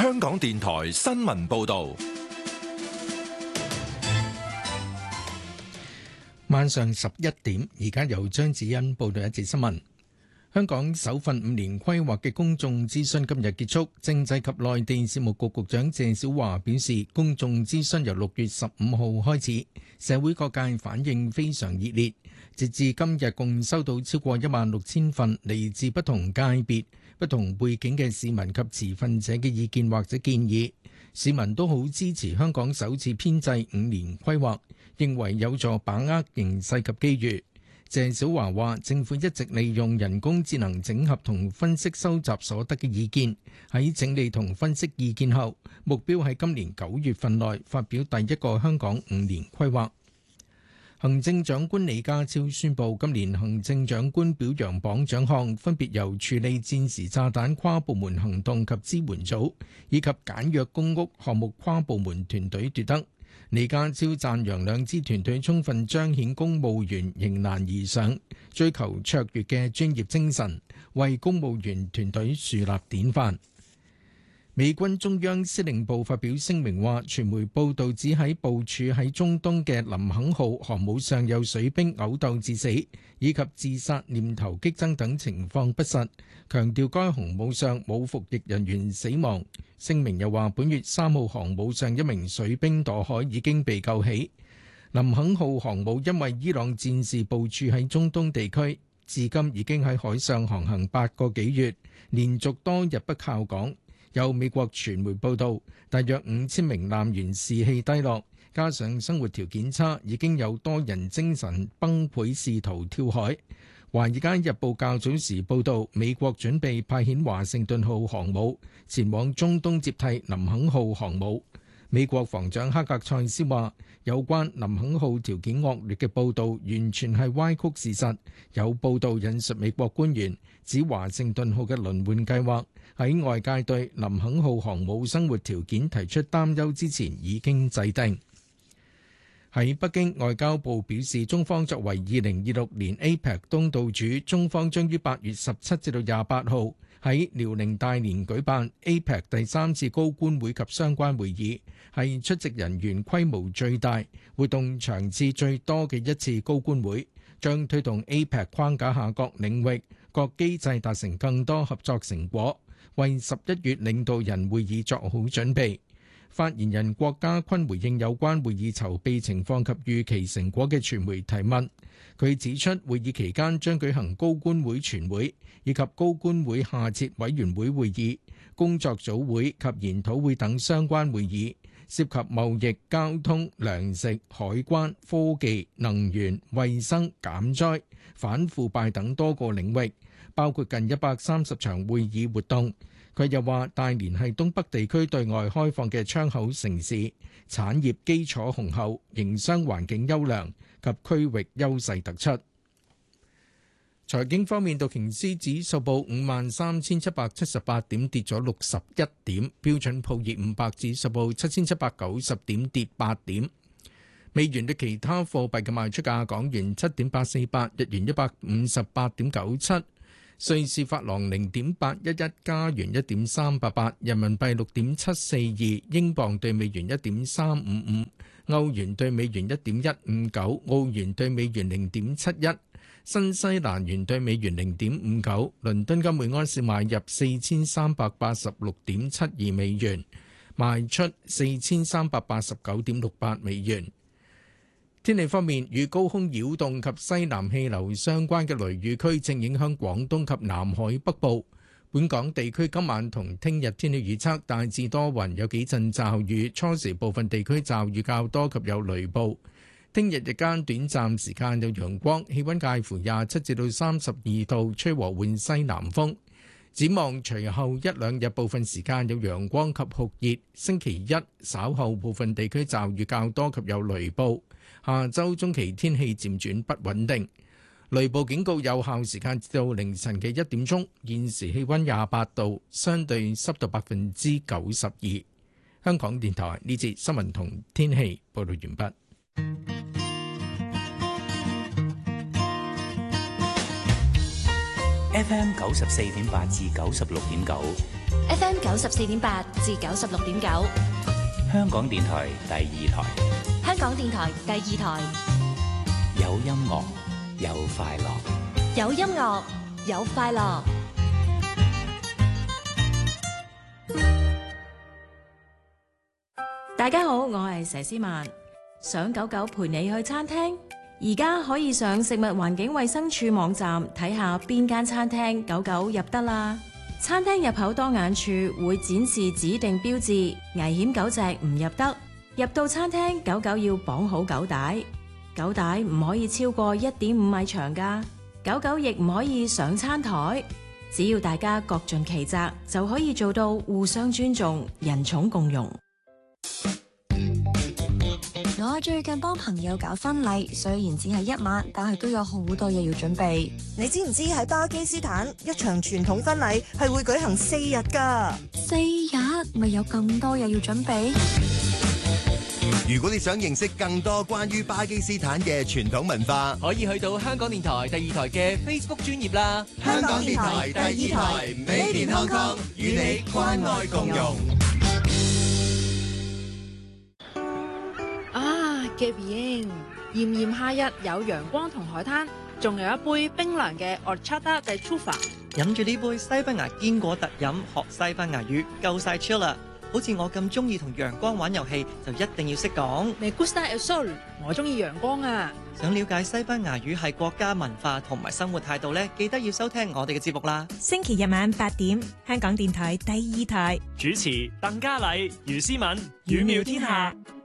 香港電台新聞報道。 晚上11點，而家由張子欣報道一節新聞。香港首份5年規劃嘅公眾諮詢今日結束，政制及內地事務局局長謝小華表示，公眾諮詢由6月15號開始，社會各界反應非常熱烈，截至今日共收到超過16000份嚟自不同界別、不同背景嘅市民及持份者嘅意見或者建議。市民都好支持香港首次編制5年規劃，認為有助把握形勢及機遇。謝小華話：政府一直利用人工智能整合同分析收集所得嘅意見，喺整理同分析意見後，目標喺今年9月份內發表第一個香港5年規劃。行政長官李家超宣布，今年行政長官表揚榜獎項分別由處理戰時炸彈跨部門行動及支援組以及簡約公屋項目跨部門團隊奪得。李家超讚揚兩支團隊充分彰顯公務員迎難而上、追求卓越嘅專業精神，為公務員團隊樹立典範。美軍中央司令部發表聲明話，傳媒報道指喺部署喺中東嘅林肯號航母上有水兵毆鬥致死，以及自殺念頭激增等情況不實，強調該航母上冇服役人員死亡。聲明又話，本月3號航母上一名水兵墮海已經被救起。林肯號航母因為伊朗戰事部署喺中東地區，至今已經喺海上航行8個幾月，連續多日不靠港。有美國傳媒報道，大約5000名艦員士氣低落，加上生活條件差，已經有多人精神崩潰，試圖跳海。華爾街日報較早時報道，美國準備派遣華盛頓號航母前往中東接替林肯號航母。美國防長克格塞斯話，有關林肯號條件惡劣嘅報導完全係歪曲事實。有報道引述美國官員指，華盛頓號嘅輪換計劃喺外界對林肯號航母生活條件提出擔憂之前已經制定。喺北京，外交部表示，中方作為2026年 APEC 東道主，中方將於8月17至到28號喺遼寧大連舉辦 APEC 第3次高官會及相關會議，係出席人員規模最大、活動場次最多嘅一次高官會，將推動 APEC 框架下各領域、各機制達成更多合作成果，為11月領導人會議作好準備。發言人郭家坤回應有關會議籌備情況及預期成果嘅傳媒提問，佢指出會議期間將舉行高官會全會以及高官會下設委員會會議、工作組會及研討會等相關會議，涉及貿易、交通、糧食、海關、科技、能源、衛生、減災、反腐敗等多個領域，包括近130場會議活動。佢又話，大連係東北地區對外開放嘅窗口城市，產業基礎雄厚，營商環境優良及區域優勢突出。財經方面，道瓊斯指數報53,778點，跌咗61點；標準普爾500指數報7,790點，跌8點。美元對其他貨幣嘅賣出價：港元7.848，日元158.97。瑞士法郎0.811，加元1.388，人民幣6.742，英鎊對美元1.355，歐元對美元1.159，澳元對美元0.71，新西蘭元對美元0.59。倫敦金每安士買入4386.72美元，賣出4389.68美元。天氣方面，與高空擾動及西南氣流相關嘅雷雨區正影響廣東及南海北部。本港地區今晚同聽日天氣預測大致多雲，有幾陣驟雨，初時部分地區驟雨較多及有雷暴。聽日日間短暫時間有陽光，氣溫介乎27至到32度，吹和緩西南風。展望隨後一兩日部分時間有陽光及酷熱，星期一稍後部分地區驟雨較多及有雷暴。下周中期天氣漸轉不穩定，雷暴警告有效時間至到凌晨嘅1點鐘。現時氣溫28度，相對濕度92%。香港電台呢節新聞同天氣報道完畢。 FM 94.8至96.9， FM 94.8至96.9， 香港電台第二台， 香港電台第二台， 有音樂，有快樂， 有音樂，有快樂。 大家好，我係佘詩曼。想狗狗陪你去餐廳，而家可以上食物環境衛生署網站睇下邊間餐廳狗狗入得啦。餐廳入口當眼處會展示指定標誌，危險狗隻唔入得。入到餐廳，狗狗要綁好狗帶，狗帶唔可以超過1.5米長㗎。狗狗亦唔可以上餐台。只要大家各盡其責，就可以做到互相尊重、人寵共融。 我最近幫朋友搞婚禮，雖然只係1晚，但係都有好多嘢要準備。 你知唔知喺巴基斯坦一場傳統婚禮係會舉行4日㗎 ？4日咪有咁多嘢要準備？ 如果你想認識更多關於巴基斯坦嘅傳統文化， 可以去到香港電台第二台嘅 Facebook 專頁啦。 香港電台第二台，Made in Hong Kong，與你關愛共融。 嘅bien，炎炎夏日有陽光同海灘，仲有一杯冰涼嘅 Horchata de Trufa。 飲住呢杯西班牙堅果特飲，學西班牙語夠晒 chill 啦！好似我咁中意同陽光玩遊戲，就一定要識講。 Me gusta el sol，我中意陽光啊！ 想了解西班牙語係國家文化同埋生活態度呢，記得要收聽我哋嘅節目啦。 星期日晚8點，香港電台第二台， 主持鄧嘉麗、余思敏，語妙天下。